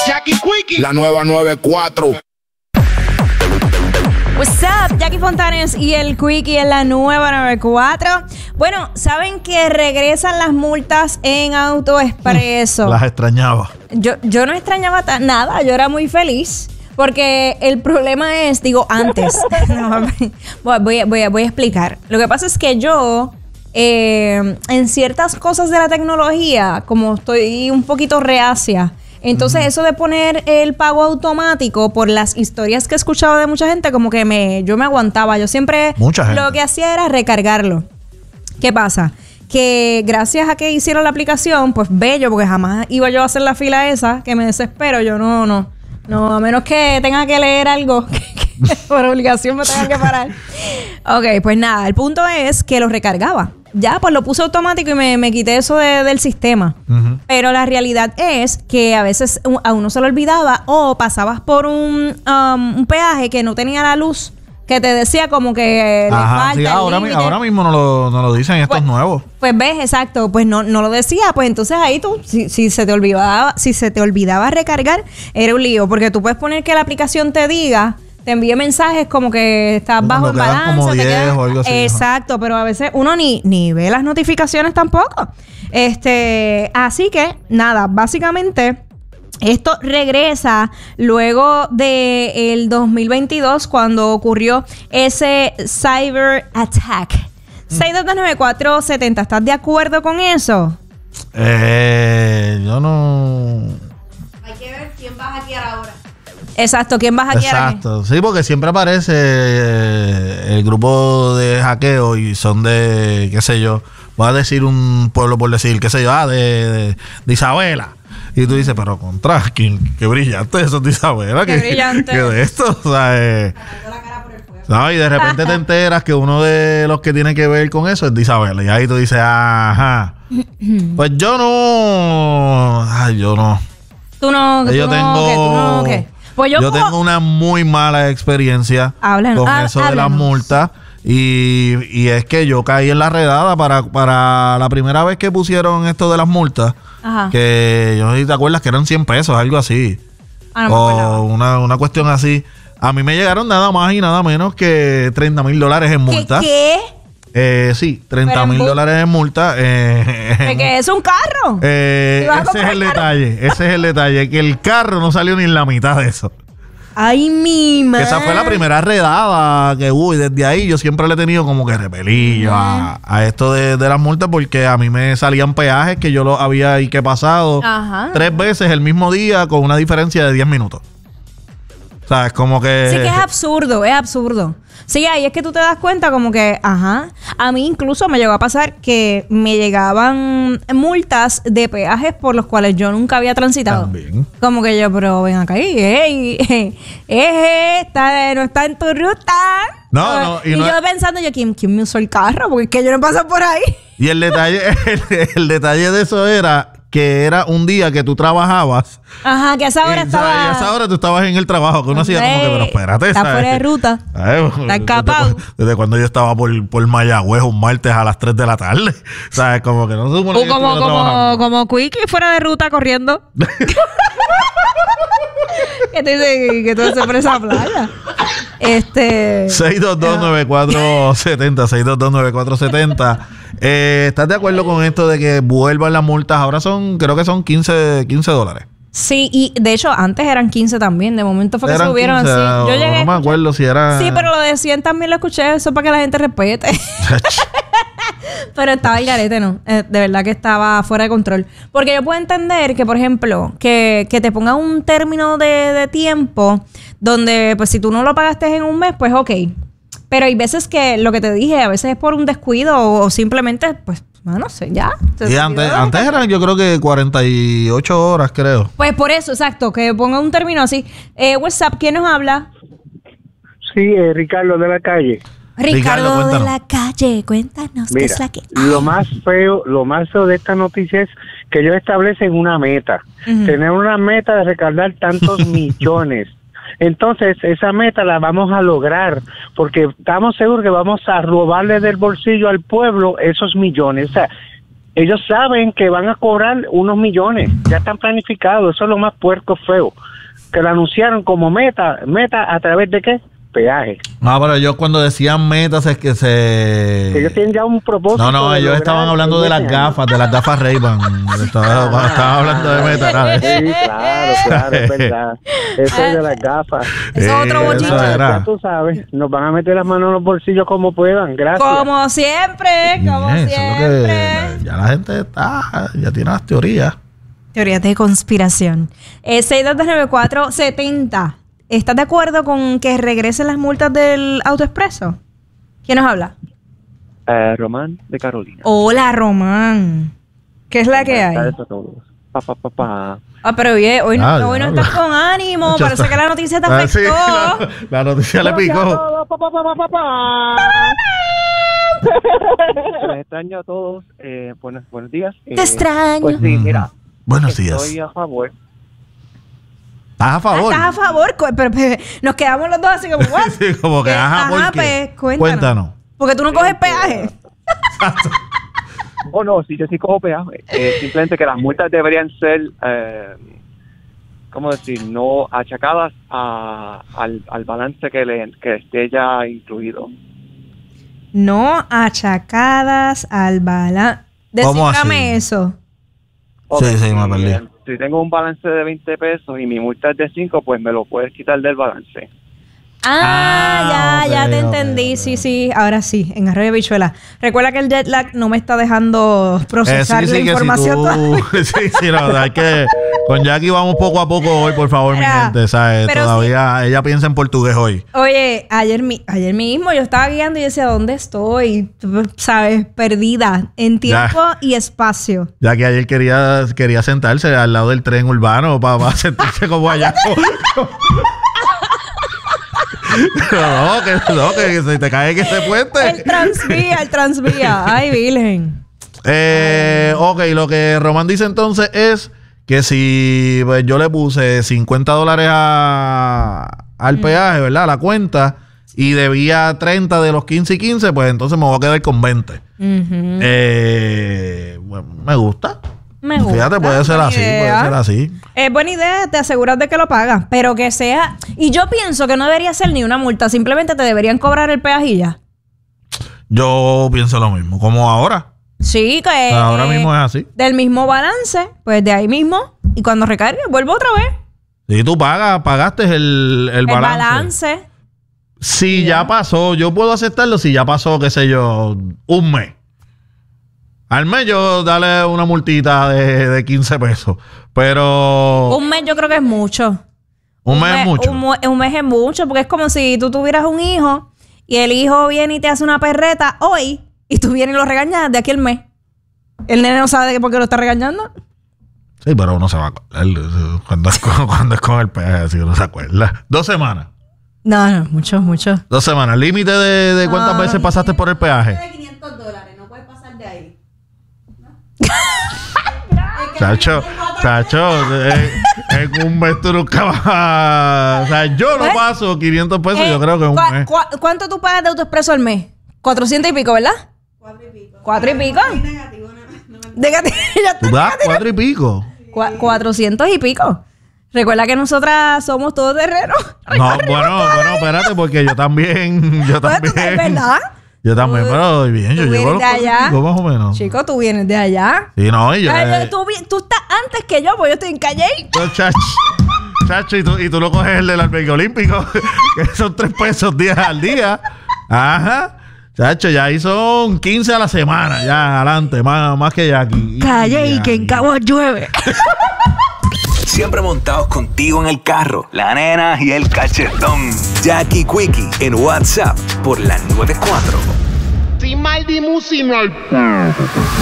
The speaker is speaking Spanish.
Jackie Quickie, la nueva 94. What's up, Jackie Fontanes y el Quickie en la nueva 94. Bueno, ¿saben que regresan las multas en AutoExpreso? Las extrañaba. Yo no extrañaba nada, yo era muy feliz. Porque el problema es, antes. voy a explicar. Lo que pasa es que yo, en ciertas cosas de la tecnología, como estoy un poquito reacia, entonces eso de poner el pago automático, por las historias que he escuchado de mucha gente, como que yo me aguantaba. Yo siempre lo que hacía era recargarlo. ¿Qué pasa? Que gracias a que hicieron la aplicación, pues bello, porque jamás iba yo a hacer la fila esa, que me desespero. Yo no, a menos que tenga que leer algo que por obligación me tenga que parar. Ok, pues nada, el punto es que lo recargaba. Ya, pues lo puse automático y me quité eso del sistema. Uh-huh. Pero la realidad es que a veces a uno se lo olvidaba o pasabas por un peaje que no tenía la luz que te decía como que le falta sí, ahora mismo no lo dicen estos nuevos. Pues ves, exacto, pues no lo decía, pues entonces ahí tú, si se te olvidaba recargar, era un lío, porque tú puedes poner que la aplicación te diga, te envíe mensajes como que estás bajo en balance, como 10 o algo así. Exacto, pero a veces uno ni ve las notificaciones tampoco. Así que nada, básicamente esto regresa luego del 2022, cuando ocurrió ese cyber attack. 6229470, ¿estás de acuerdo con eso? Yo no. Hay que ver quién va a hackear ahora. Exacto, ¿quién va a hackear? Exacto, sí, porque siempre aparece el grupo de hackeo y son de, qué sé yo, voy a decir un pueblo por decir, qué sé yo, de Isabela. Y tú dices, pero contra, qué brillante eso de Isabela. Qué brillante. ¿Qué de esto? O sea, no, y de repente te enteras que uno de los que tiene que ver con eso es de Isabela. Y ahí tú dices, ajá. Pues yo no. Ay, yo no. Tú no. ¿Qué? Pues yo tengo una muy mala experiencia con eso de las multas. Y es que yo caí en la redada para la primera vez que pusieron esto de las multas. Ajá. Que yo no sé si te acuerdas que eran 100 pesos, algo así. O una cuestión así. A mí me llegaron nada más y nada menos que $30,000 en multas. ¿Qué? Sí, $30,000 en multa. ¿Que es un carro? Ese es el detalle, que el carro no salió ni en la mitad de eso. Ay, mi madre. Esa fue la primera redada que hubo, y desde ahí yo siempre le he tenido como que repelillo a esto de las multas, porque a mí me salían peajes que yo lo había ahí que pasado 3 veces el mismo día con una diferencia de 10 minutos. O sea, es como que... Sí, que es absurdo. Sí, ahí es que tú te das cuenta como que, a mí incluso me llegó a pasar que me llegaban multas de peajes por los cuales yo nunca había transitado. También. Como que yo, pero ven acá, no está en tu ruta. No. Y yo pensando, ¿quién me usó el carro? Porque es que yo no paso por ahí. Y el detalle de eso era que era un día que tú trabajabas. Ajá, que a esa hora estaba... Y a esa hora tú estabas en el trabajo, que uno hacía como que, pero espérate. Está fuera de ruta. Está escapado. Desde cuando yo estaba por Mayagüez un martes a las 3 de la tarde. ¿Sabes? Como que no se supone que como Quickie fuera de ruta corriendo. ¿Qué te dice que tú haces por esa playa? 6229470, 6229470. ¿Estás de acuerdo con esto de que vuelvan las multas? Ahora creo que son $15. Sí, y de hecho antes eran 15 también. De momento fue que subieron 15, así. Yo llegué, no me acuerdo si era... Sí, pero lo de 100 también lo escuché. Eso para que la gente respete. Pero estaba el garete, ¿no? De verdad que estaba fuera de control. Porque yo puedo entender que, por ejemplo, que te pongan un término de tiempo donde, pues, si tú no lo pagaste en un mes, pues, ok. Pero hay veces que, lo que te dije, a veces es por un descuido o simplemente, pues, no sé, ya. Y antes eran, yo creo que 48 horas, creo. Pues por eso, exacto, que ponga un término así. WhatsApp, ¿quién nos habla? Sí, Ricardo de la Calle. Ricardo de la Calle, cuéntanos. Mira, qué es la que... lo más feo de esta noticia es que ellos establecen una meta. Tener una meta de recargar tantos millones. Entonces, esa meta la vamos a lograr, porque estamos seguros que vamos a robarle del bolsillo al pueblo esos millones. O sea, ellos saben que van a cobrar unos millones, ya están planificados, eso es lo más puerco feo, que lo anunciaron como meta a través de ¿qué? Peaje. No, pero ellos cuando decían metas es que ellos tienen ya un propósito. No, ellos estaban hablando de las gafas Ray-Ban. Estaban hablando de metas. Sí, claro, es verdad. Eso es de las gafas. Eso es otro bochito. Ya tú sabes, nos van a meter las manos en los bolsillos como puedan. Gracias. Como siempre, siempre. Ya la gente ya tiene las teorías. Teorías de conspiración. 6229470. ¿Estás de acuerdo con que regresen las multas del AutoExpreso? ¿Quién nos habla? Román de Carolina. Hola, Román. ¿Qué es la que hay? A todos. Pero oye, hoy no estás con ánimo. Parece que la noticia te afectó. Sí, la noticia le picó. Les extraño a todos. Buenos días. Te extraño. Pues sí, mira. Buenos días. Estoy a favor. ¿Estás a favor? ¿Estás a favor? Pero nos quedamos los dos así como, ¿what? Sí, como que, ¿por qué? Cuéntanos. Porque tú no coges peaje. No, sí, yo sí cojo peaje. Simplemente que las multas deberían ser, ¿cómo decir? No achacadas al balance que esté ya incluido. No achacadas al balance. Descíframe eso. Okay, sí, me perdí. Si tengo un balance de 20 pesos y mi multa es de 5, pues me lo puedes quitar del balance. Ya te entendí. Sí, ahora sí, en Arroyo Bichuela. Recuerda que el jet lag no me está dejando procesar la información. Sí, no, hay que... Con Jackie vamos poco a poco hoy, por favor, mi gente, ¿sabes? Todavía sí. Ella piensa en portugués hoy. Oye, ayer mismo yo estaba guiando y decía, ¿dónde estoy? ¿Sabes? Perdida en tiempo y espacio. Jackie ayer quería sentarse al lado del tren urbano para sentirse como allá. que se te cae ese puente. El transvía. Ay, virgen. Ok, lo que Román dice entonces es que si pues, yo le puse $50 al peaje, ¿verdad? A la cuenta, y debía 30 de los 15 y 15, pues entonces me voy a quedar con 20. Bueno, me gusta. Fíjate, puede ser así. Es buena idea, te aseguras de que lo pagas, pero que sea... Y yo pienso que no debería ser ni una multa, simplemente te deberían cobrar el peaje y ya. Yo pienso lo mismo, como ahora. Sí, que... ahora mismo es así. Del mismo balance, pues de ahí mismo, y cuando recargue, vuelvo otra vez. Si tú pagaste el balance. Si ya pasó, yo puedo aceptarlo si ya pasó, qué sé yo, un mes. Al mes yo dale una multita de 15 pesos. Pero... Un mes yo creo que es mucho. ¿Un mes es mucho? Un mes es mucho, porque es como si tú tuvieras un hijo y el hijo viene y te hace una perreta hoy y tú vienes y lo regañas de aquí al mes. El nene no sabe de por qué lo está regañando. Sí, pero uno se va a acordar. Cuando es con el peaje, así uno se acuerda. 2 semanas. No, mucho. 2 semanas. ¿Límite de cuántas veces pasaste por el peaje? De $500. No puedes pasar de ahí. Chacho, en un mes tú nunca vas o sea, yo no paso 500 pesos, yo creo que en un mes. ¿Cuánto tú pagas de AutoExpreso al mes? 400 y pico, ¿verdad? 4 y pico. Negativo. ¿Tú das 4 y pico? 400 y pico. Recuerda que nosotras somos todos terrenos. No, bueno, espérate, porque yo también. ¿Es verdad? Yo también, pero bien, yo llego de allá. Más o menos. Chico, tú vienes de allá. Sí, no, y yo... Tú estás antes que yo, porque yo estoy en Calle. Chacho, y tú lo coges el del albergue olímpico, que son 3 pesos al día. Ajá. Chacho, ya ahí son 15 a la semana, ya adelante, más que Jackie. Calle y que en Cabo llueve. Siempre montados contigo en el carro, la nena y el cachetón. Jackie Quickie en WhatsApp por la 94. Sin mal de